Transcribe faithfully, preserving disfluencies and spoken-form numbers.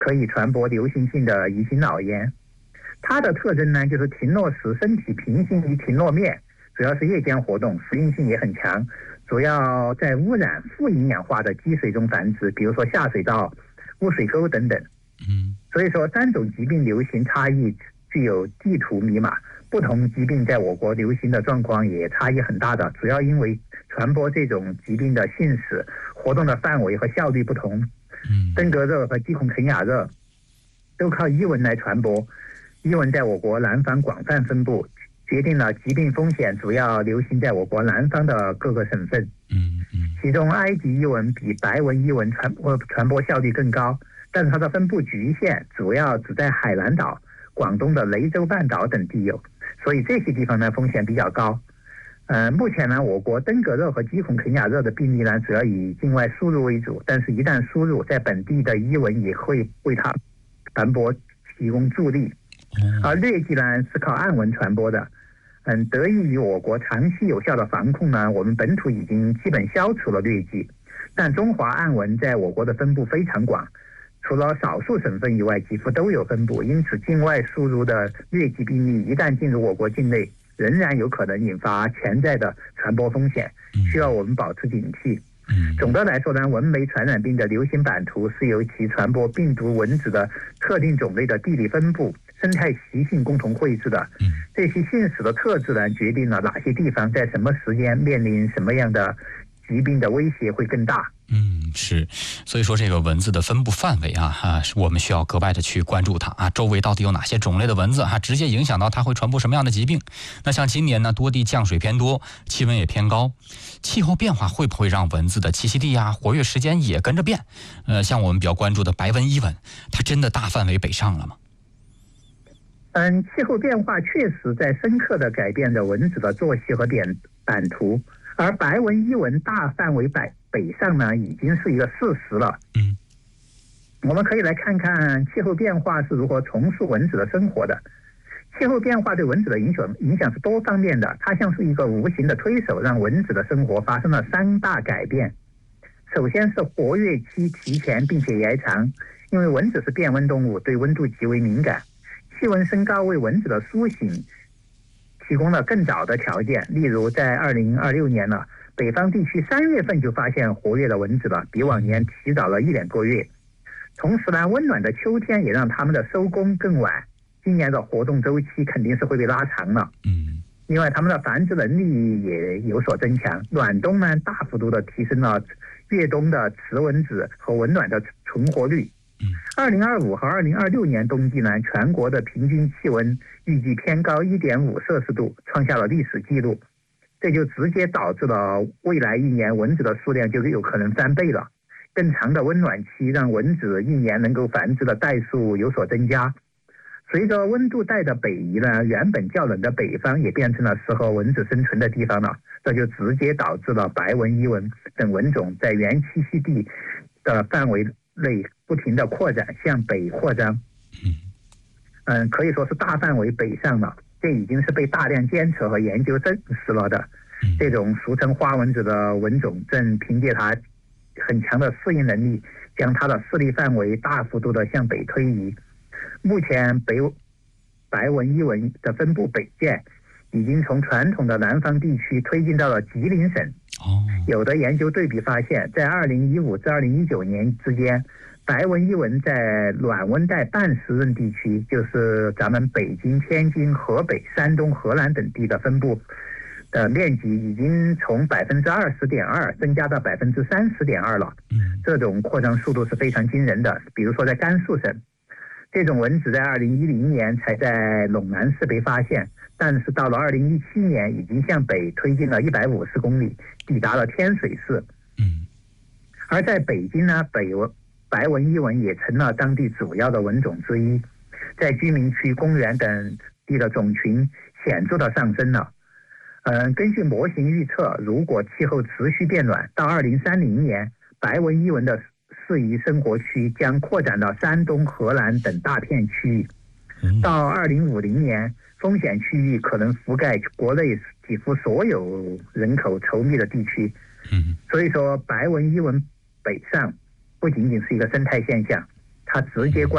可以传播流行性的乙型脑炎。它的特征呢，就是停落时身体平行于停落面，主要是夜间活动，适应性也很强，主要在污染富营养化的积水中繁殖，比如说下水道、污水沟等等。 嗯， 所以说三种疾病流行差异具有地图密码，不同疾病在我国流行的状况也差异很大的，主要因为传播这种疾病的性质、活动的范围和效率不同。 嗯， 登革热和鸡孔肯亚热都靠伊蚊来传播，伊蚊在我国南方广泛分布，决定了疾病风险主要流行在我国南方的各个省份。 嗯嗯， 其中埃及伊蚊比白纹伊蚊传播传播效率更高，但是它的分布局限，主要只在海南岛、广东的雷州半岛等地有，所以这些地方呢风险比较高。呃，目前呢，我国登革热和鸡孔肯亚热的病例呢，主要以境外输入为主，但是一旦输入，在本地的伊蚊也会为它传播提供助力。而疟疾呢是靠暗蚊传播的。嗯，得益于我国长期有效的防控呢，我们本土已经基本消除了疟疾，但中华暗蚊在我国的分布非常广，除了少数省份以外，几乎都有分布。因此，境外输入的疟疾病例一旦进入我国境内，仍然有可能引发潜在的传播风险，需要我们保持警惕。总的来说呢，蚊媒传染病的流行版图是由其传播病毒蚊子的特定种类的地理分布、生态习性共同绘制的。这些性质的特质呢，决定了哪些地方在什么时间面临什么样的疾病的威胁会更大。 嗯，是，所以说这个蚊子的分布范围啊，啊，我们需要格外的去关注它啊，周围到底有哪些种类的蚊子啊，直接影响到它会传播什么样的疾病。那像今年呢，多地降水偏多，气温也偏高，气候变化会不会让蚊子的栖息地啊、活跃时间也跟着变？呃，像我们比较关注的白纹伊蚊，它真的大范围北上了吗？ 嗯，气候变化确实在深刻地改变着蚊子的作息和点版图，而白纹伊蚊大范围北北上呢，已经是一个事实了。 嗯， 我们可以来看看气候变化是如何重塑蚊子的生活的。气候变化对蚊子的影响影响是多方面的，它像是一个无形的推手，让蚊子的生活发生了三大改变。首先是活跃期提前并且延长，因为蚊子是变温动物，对温度极为敏感。气温升高为蚊子的苏醒提供了更早的条件，例如在二零二六年呢，北方地区三月份就发现活跃的蚊子了，比往年提早了一两个月。同时呢，温暖的秋天也让它们的收工更晚，今年的活动周期肯定是会被拉长了。 嗯， 另外，它们的繁殖能力也有所增强。暖冬呢，大幅度的提升了越冬的雌蚊子和温暖的存活率。二零二五和二零二六年冬季呢，全国的平均气温预计偏高一点五摄氏度，创下了历史记录。这就直接导致了未来一年蚊子的数量就有可能翻倍了。更长的温暖期让蚊子一年能够繁殖的代数有所增加。随着温度带的北移呢，原本较冷的北方也变成了适合蚊子生存的地方了。这就直接导致了白纹伊蚊等蚊种在原栖息地的范围内不停的扩展，向北扩张。嗯，可以说是大范围北上了。这已经是被大量监测和研究证实了的。这种俗称花蚊子的蚊种，正凭借它很强的适应能力，将它的势力范围大幅度的向北推移。目前北白纹伊蚊的分布北渐，已经从传统的南方地区推进到了吉林省。有的研究对比发现，在二零一五至二零一九年之间，白纹伊蚊在暖温带半湿润地区，就是咱们北京、天津、河北、山东、河南等地的分布的面积，已经从百分之二十点二增加到百分之三十点二了。这种扩张速度是非常惊人的。比如说在甘肃省，这种蚊子在二零一零年才在陇南市被发现，但是到了二零一七年，已经向北推进了一百五十公里，抵达了天水市。 嗯， 而在北京呢，北蚊白纹伊蚊也成了当地主要的蚊种之一，在居民区、公园等地的种群显著的上升了。嗯，根据模型预测，如果气候持续变暖，到二零三零年，白纹伊蚊的适宜生活区将扩展到山东、河南等大片区域。到二零五零年，风险区域可能覆盖国内几乎所有人口稠密的地区。所以说，白纹伊蚊北上不仅仅是一个生态现象，它直接关